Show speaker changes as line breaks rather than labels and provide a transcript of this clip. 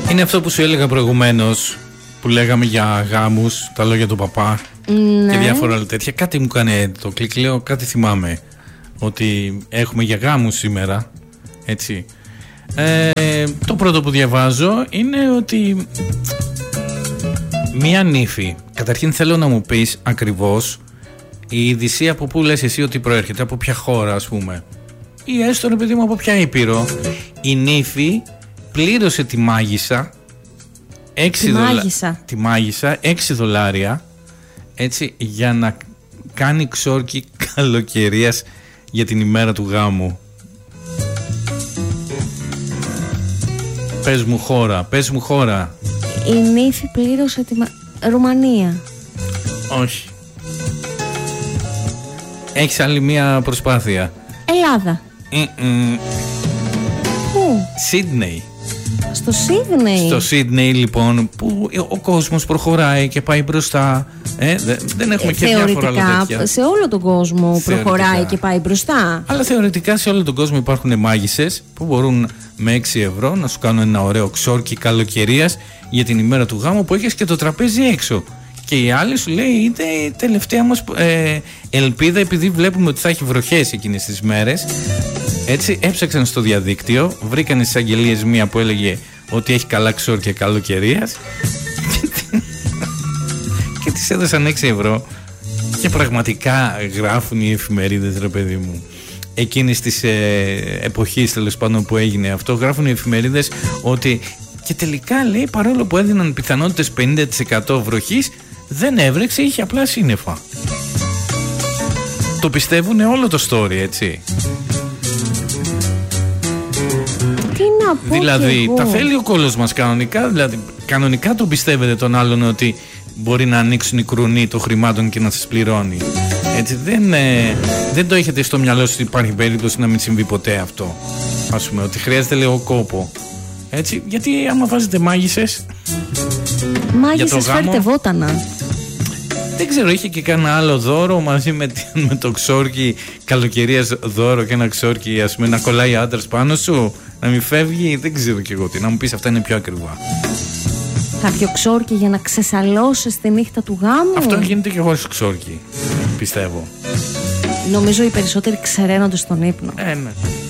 Είναι αυτό που σου έλεγα προηγουμένως, που λέγαμε για γάμους, τα λόγια του παπά, ναι, και διάφορα άλλα τέτοια. Κάτι μου κάνει το κλικ, λέω, κάτι θυμάμαι, ότι έχουμε για γάμους σήμερα, έτσι. Το πρώτο που διαβάζω είναι ότι μία νύφη, καταρχήν θέλω να μου πεις ακριβώς η είδηση από πού λες εσύ ότι προέρχεται, από ποια χώρα ας πούμε, ή έστω ρε παιδί μου από ποια ήπειρο. Η νύφη πλήρωσε τη μάγισσα $6, έτσι, για να κάνει ξόρκι καλοκαιρίας για την ημέρα του γάμου. Πες μου χώρα.
Η νύφη πλήρωσε τη Ρουμανία.
Όχι. Έχεις άλλη μία προσπάθεια.
Ελλάδα. Πού?
Σίδνεϊ.
Στο
Σίδνεϊ λοιπόν, που ο κόσμος προχωράει και πάει μπροστά. Δεν έχουμε και διάφορα άλλα τέτοια.
Σε όλο τον κόσμο προχωράει και πάει μπροστά.
Αλλά θεωρητικά σε όλο τον κόσμο υπάρχουν μάγισσες που μπορούν με €6 να σου κάνουν ένα ωραίο ξόρκι καλοκαιρίας για την ημέρα του γάμου, που έχεις και το τραπέζι έξω. Και η άλλη σου λέει, είναι η τελευταία μας ελπίδα, επειδή βλέπουμε ότι θα έχει βροχές εκείνες τις μέρες. Έτσι έψαξαν στο διαδίκτυο, βρήκαν στις αγγελίες μία που έλεγε ότι έχει καλά ξόρκια καλοκαιρίας και της έδωσαν €6. Και πραγματικά γράφουν οι εφημερίδες, ρε παιδί μου, εκείνης της εποχής τέλος πάντων που έγινε αυτό, γράφουν οι εφημερίδες ότι και τελικά, λέει, παρόλο που έδιναν πιθανότητες 50% βροχής, δεν έβρεξε, είχε απλά σύννεφα. Το πιστεύουν όλο το story, έτσι.
Τι να πω.
Δηλαδή, τα θέλει ο κόλος μας κανονικά. Δηλαδή, κανονικά τον πιστεύετε τον άλλον ότι μπορεί να ανοίξουν οι κρουνοί των χρημάτων και να σας πληρώνει. Έτσι, δεν το έχετε στο μυαλό σας ότι υπάρχει περίπτωση να μην συμβεί ποτέ αυτό. Ας πούμε, ότι χρειάζεται λίγο κόπο. Έτσι, γιατί άμα βάζετε μάγισσες.
Μάγισσες, φέρτε βότανα.
Δεν ξέρω, είχε και κανένα άλλο δώρο μαζί με το ξόρκι καλοκαιρίας δώρο, και ένα ξόρκι, ας πούμε, να κολλάει άντρας πάνω σου, να μην φεύγει. Δεν ξέρω κι εγώ τι. Να μου πεις, αυτά είναι πιο ακριβά.
Κάποιο ξόρκι για να ξεσαλώσεις τη νύχτα του γάμου.
Αυτό γίνεται και χωρίς ξόρκι, πιστεύω.
Νομίζω οι περισσότεροι ξεραίνονται στον ύπνο.
Ναι.